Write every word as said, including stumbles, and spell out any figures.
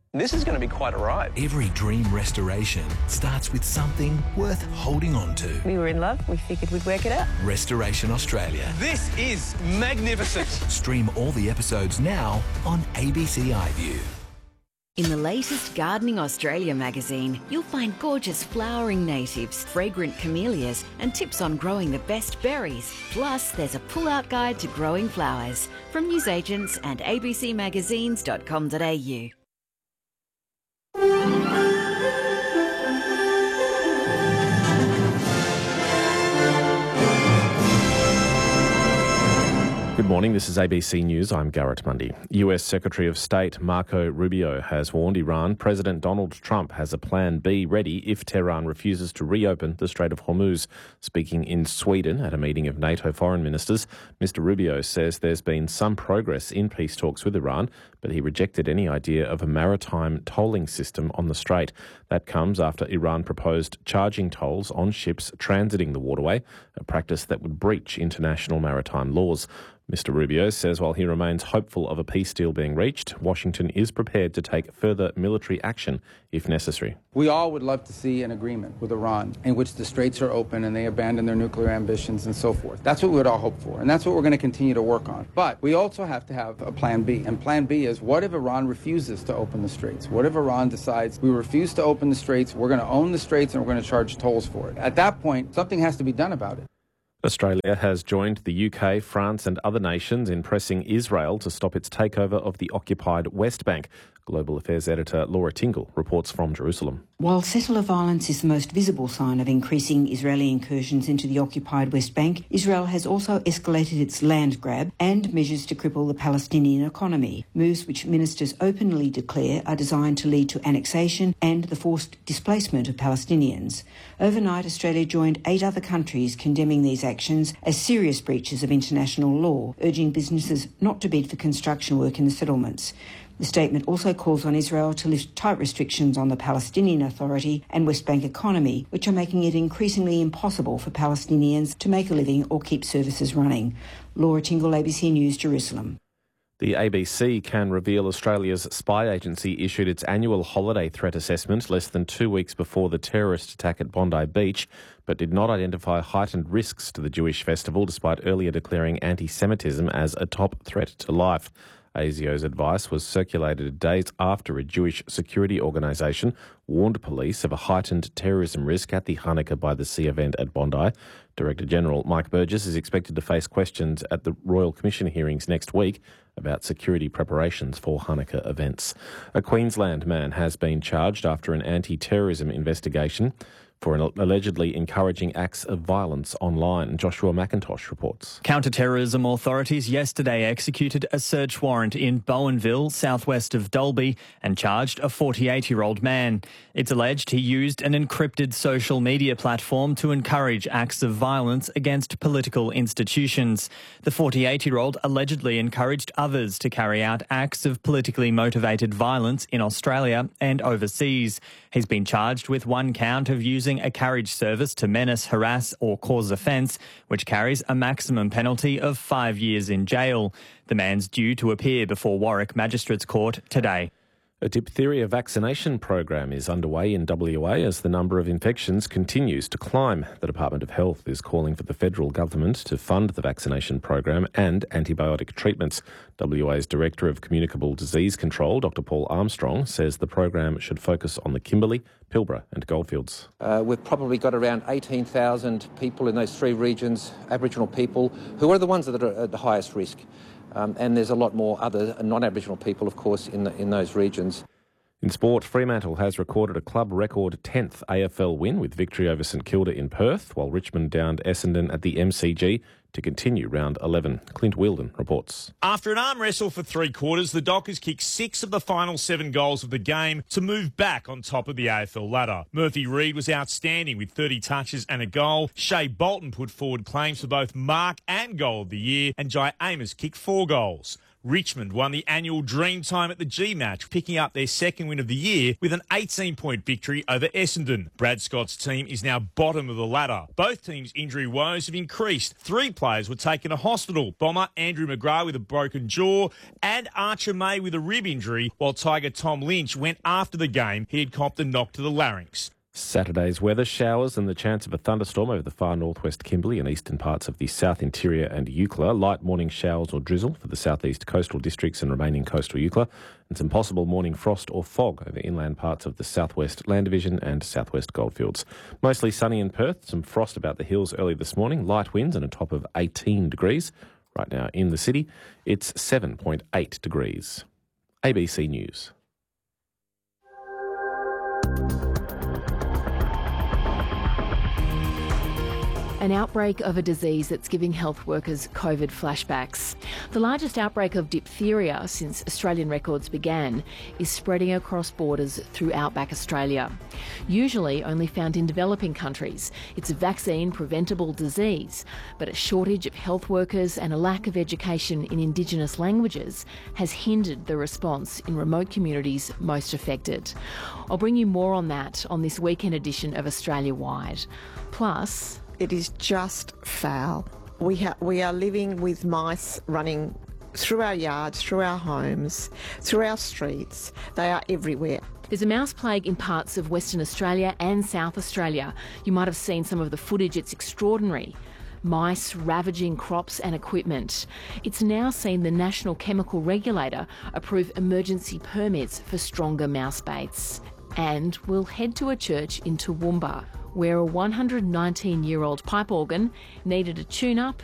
This is going to be quite a ride. Every dream restoration starts with something worth holding on to. We were in love. We figured we'd work it out. Restoration Australia. This is magnificent. Stream all the episodes now on A B C iView. In the latest Gardening Australia magazine, you'll find gorgeous flowering natives, fragrant camellias, and tips on growing the best berries. Plus, there's a pull-out guide to growing flowers from newsagents and a b c magazines dot com dot a u. Good morning, this is A B C News. I'm Garrett Mundy. U S Secretary of State Marco Rubio has warned Iran President Donald Trump has a plan B ready if Tehran refuses to reopen the Strait of Hormuz. Speaking in Sweden at a meeting of NATO foreign ministers, Mister Rubio says there's been some progress in peace talks with Iran, but he rejected any idea of a maritime tolling system on the strait. That comes after Iran proposed charging tolls on ships transiting the waterway, a practice that would breach international maritime laws. Mister Rubio says while he remains hopeful of a peace deal being reached, Washington is prepared to take further military action if necessary. We all would love to see an agreement with Iran in which the straits are open and they abandon their nuclear ambitions and so forth. That's what we would all hope for, and that's what we're going to continue to work on. But we also have to have a plan B, and plan B is what if Iran refuses to open the straits? What if Iran decides we refuse to open the straits, we're going to own the straits, and we're going to charge tolls for it? At that point, something has to be done about it. Australia has joined the U K, France and other nations in pressing Israel to stop its takeover of the occupied West Bank. Global Affairs editor Laura Tingle reports from Jerusalem. While settler violence is the most visible sign of increasing Israeli incursions into the occupied West Bank, Israel has also escalated its land grab and measures to cripple the Palestinian economy, moves which ministers openly declare are designed to lead to annexation and the forced displacement of Palestinians. Overnight, Australia joined eight other countries condemning these actions as serious breaches of international law, urging businesses not to bid for construction work in the settlements. The statement also calls on Israel to lift tight restrictions on the Palestinian Authority and West Bank economy, which are making it increasingly impossible for Palestinians to make a living or keep services running. Laura Tingle, A B C News, Jerusalem. The A B C can reveal Australia's spy agency issued its annual holiday threat assessment less than two weeks before the terrorist attack at Bondi Beach, but did not identify heightened risks to the Jewish festival despite earlier declaring anti-Semitism as a top threat to life. A S I O's advice was circulated days after a Jewish security organisation warned police of a heightened terrorism risk at the Hanukkah by the Sea event at Bondi. Director General Mike Burgess is expected to face questions at the Royal Commission hearings next week about security preparations for Hanukkah events. A Queensland man has been charged after an anti-terrorism investigation for allegedly encouraging acts of violence online. Joshua McIntosh reports. Counter-terrorism authorities yesterday executed a search warrant in Bowenville, southwest of Dalby, and charged a forty-eight-year-old man. It's alleged he used an encrypted social media platform to encourage acts of violence against political institutions. The forty-eight-year-old allegedly encouraged others to carry out acts of politically motivated violence in Australia and overseas. He's been charged with one count of using a carriage service to menace, harass or cause offence, which carries a maximum penalty of five years in jail. The man's due to appear before Warwick Magistrates Court today. A diphtheria vaccination program is underway in W A as the number of infections continues to climb. The Department of Health is calling for the federal government to fund the vaccination program and antibiotic treatments. W A's Director of Communicable Disease Control, Doctor Paul Armstrong, says the program should focus on the Kimberley, Pilbara and Goldfields. Uh, we've probably got around eighteen thousand people in those three regions, Aboriginal people, who are the ones that are at the highest risk. Um, and there's a lot more other non-Aboriginal people, of course, in the, in those regions. In sport, Fremantle has recorded a club record tenth A F L win with victory over St Kilda in Perth, while Richmond downed Essendon at the M C G to continue round eleven. Clint Wheeldon reports. After an arm wrestle for three quarters, the Dockers kicked six of the final seven goals of the game to move back on top of the A F L ladder. Murphy Reid was outstanding with thirty touches and a goal. Shea Bolton put forward claims for both mark and goal of the year, and Jai Amos kicked four goals. Richmond won the annual Dreamtime at the G-Match, picking up their second win of the year with an eighteen-point victory over Essendon. Brad Scott's team is now bottom of the ladder. Both teams' injury woes have increased. Three players were taken to hospital. Bomber Andrew McGrath with a broken jaw and Archer May with a rib injury, while Tiger Tom Lynch went after the game. He had copped a knock to the larynx. Saturday's weather: showers and the chance of a thunderstorm over the far northwest Kimberley and eastern parts of the south interior and Eucla. Light morning showers or drizzle for the southeast coastal districts and remaining coastal Eucla. And some possible morning frost or fog over inland parts of the southwest Land Division and southwest Goldfields. Mostly sunny in Perth. Some frost about the hills early this morning. Light winds and a top of eighteen degrees. Right now in the city, it's seven point eight degrees. A B C News. An outbreak of a disease that's giving health workers COVID flashbacks. The largest outbreak of diphtheria since Australian records began is spreading across borders through outback Australia. Usually only found in developing countries, it's a vaccine-preventable disease, but a shortage of health workers and a lack of education in Indigenous languages has hindered the response in remote communities most affected. I'll bring you more on that on this weekend edition of Australia Wide. Plus, it is just foul. We, ha- we are living with mice running through our yards, through our homes, through our streets. They are everywhere. There's a mouse plague in parts of Western Australia and South Australia. You might have seen some of the footage. It's extraordinary. Mice ravaging crops and equipment. It's now seen the National Chemical Regulator approve emergency permits for stronger mouse baits. And we'll head to a church in Toowoomba, where a one hundred nineteen year old pipe organ needed a tune-up